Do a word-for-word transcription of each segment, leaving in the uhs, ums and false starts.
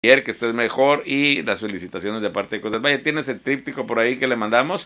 Que estés mejor y las felicitaciones de parte de Cosas del Valle. Tienes el tríptico por ahí que le mandamos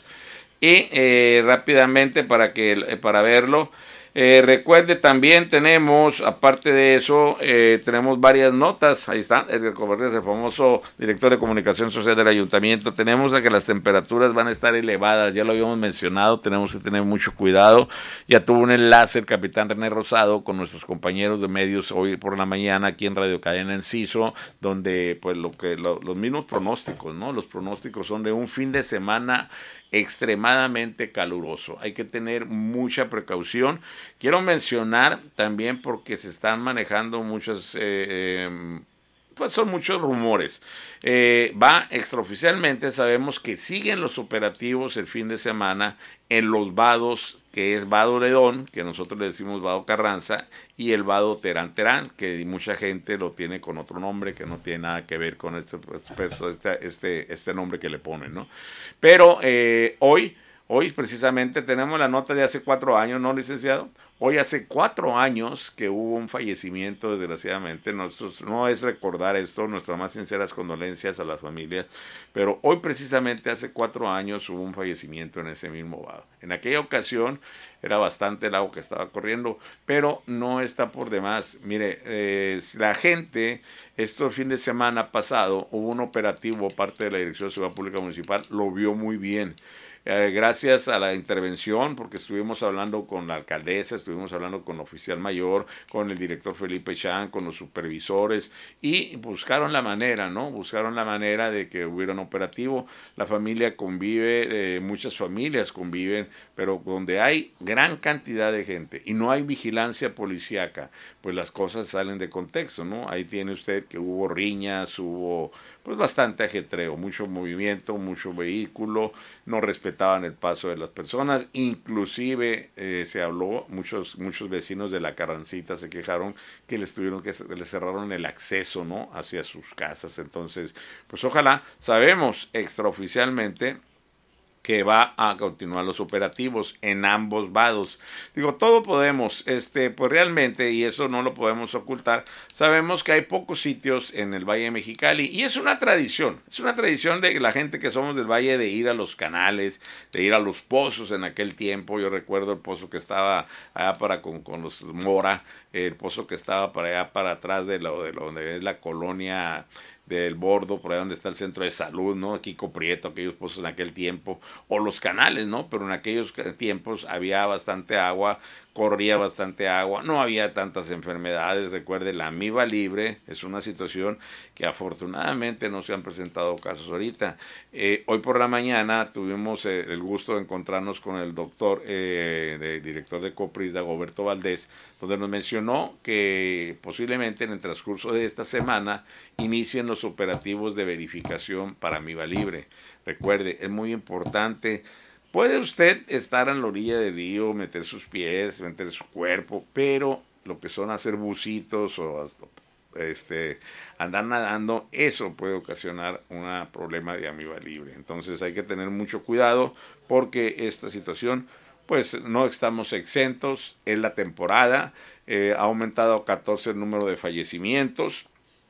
y eh, rápidamente para que para verlo. Eh, recuerde también tenemos, aparte de eso, eh, tenemos varias notas. Ahí está, Edgar Covarrubias, el famoso director de comunicación social del ayuntamiento. Tenemos a que las temperaturas van a estar elevadas, ya lo habíamos mencionado, tenemos que tener mucho cuidado. Ya tuvo un enlace el capitán René Rosado con nuestros compañeros de medios hoy por la mañana aquí en Radio Cadena Enciso, donde pues lo que lo, los mismos pronósticos, ¿no? Los pronósticos son de un fin de semana extremadamente caluroso. Hay que tener mucha precaución. Quiero mencionar también porque se están manejando muchas, eh, eh, pues son muchos rumores. Eh, va extraoficialmente, sabemos que siguen los operativos el fin de semana en los vados, que es Vado Ledón, que nosotros le decimos Vado Carranza, y el Vado Terán Terán, que mucha gente lo tiene con otro nombre, que no tiene nada que ver con este, este, este, este nombre que le ponen, ¿no? Pero eh, hoy, hoy precisamente tenemos la nota de hace cuatro años, ¿no, licenciado? Hoy hace cuatro años que hubo un fallecimiento, desgraciadamente. Nosotros, no es recordar esto, nuestras más sinceras condolencias a las familias, pero hoy precisamente hace cuatro años hubo un fallecimiento en ese mismo vado. En aquella ocasión era bastante el agua que estaba corriendo, pero no está por demás. Mire, eh, la gente, este fin de semana pasado, hubo un operativo parte de la Dirección de Seguridad Pública Municipal, lo vio muy bien. Eh, gracias a la intervención, porque estuvimos hablando con la alcaldesa, estuvimos hablando con el oficial mayor, con el director Felipe Chan, con los supervisores, y buscaron la manera, ¿no? Buscaron la manera de que hubiera un operativo. La familia convive, eh, muchas familias conviven, pero donde hay gran cantidad de gente y no hay vigilancia policíaca, pues las cosas salen de contexto, ¿no? Ahí tiene usted que hubo riñas, hubo pues bastante ajetreo, mucho movimiento, mucho vehículo, no respetaban el paso de las personas, inclusive eh, se habló, muchos muchos vecinos de la Carrancita se quejaron que les tuvieron que les cerraron el acceso, ¿no?, hacia sus casas. Entonces, pues ojalá, sabemos extraoficialmente que va a continuar los operativos en ambos vados. Digo, todo podemos, este, pues realmente, y eso no lo podemos ocultar, sabemos que hay pocos sitios en el Valle de Mexicali, y es una tradición, es una tradición de la gente que somos del Valle de ir a los canales, de ir a los pozos en aquel tiempo. Yo recuerdo el pozo que estaba allá para con, con los Mora, el pozo que estaba para allá para atrás de lo de lo, donde es la colonia del Bordo, por ahí donde está el centro de salud, ¿no? Kiko Prieto, aquellos pozos en aquel tiempo, o los canales, ¿no? Pero en aquellos tiempos había bastante agua, corría bastante agua, no había tantas enfermedades. Recuerde, la amiba libre es una situación que afortunadamente no se han presentado casos ahorita. Eh, hoy por la mañana tuvimos eh, el gusto de encontrarnos con el doctor, eh, de, director de COPRIS, Dagoberto Valdés, donde nos mencionó que posiblemente en el transcurso de esta semana inicien los operativos de verificación para amiba libre. Recuerde, es muy importante. Puede usted estar en la orilla del río, meter sus pies, meter su cuerpo, pero lo que son hacer bucitos o hasta, este, andar nadando, eso puede ocasionar un problema de amiba libre. Entonces hay que tener mucho cuidado porque esta situación, pues no estamos exentos. En la temporada eh, ha aumentado a catorce el número de fallecimientos.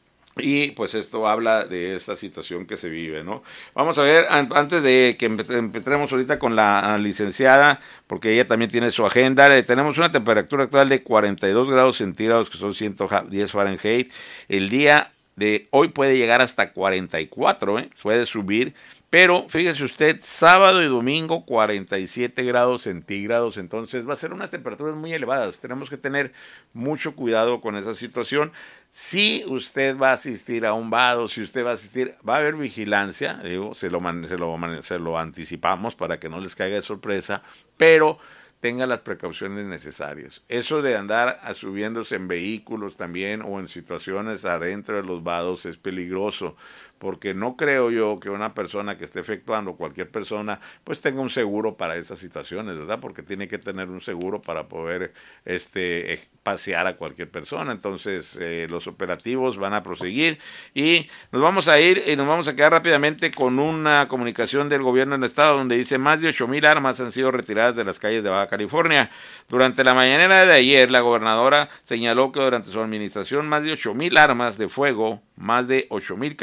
Y pues esto habla de esta situación que se vive, ¿no? Vamos a ver, an antes de que empecemos ahorita con la licenciada, porque ella también tiene su agenda, eh, tenemos una temperatura actual de cuarenta y dos grados centígrados, que son ciento diez Fahrenheit. El día de hoy puede llegar hasta cuarenta y cuatro, ¿eh? Puede subir. Pero fíjese usted, sábado y domingo cuarenta y siete grados centígrados, entonces va a ser unas temperaturas muy elevadas. Tenemos que tener mucho cuidado con esa situación. Si usted va a asistir a un vado, si usted va a asistir, va a haber vigilancia, digo, se lo, man, se lo, man, se lo anticipamos para que no les caiga de sorpresa, pero tenga las precauciones necesarias. Eso de andar subiéndose en vehículos también o en situaciones adentro de los vados es peligroso, porque no creo yo que una persona que esté efectuando, cualquier persona, pues tenga un seguro para esas situaciones, ¿verdad? Porque tiene que tener un seguro para poder este pasear a cualquier persona. Entonces eh, los operativos van a proseguir y nos vamos a ir y nos vamos a quedar rápidamente con una comunicación del gobierno del estado donde dice más de ocho mil armas han sido retiradas de las calles de Baja California. Durante la mañana de ayer la gobernadora señaló que durante su administración más de ocho mil armas de fuego, más de ocho mil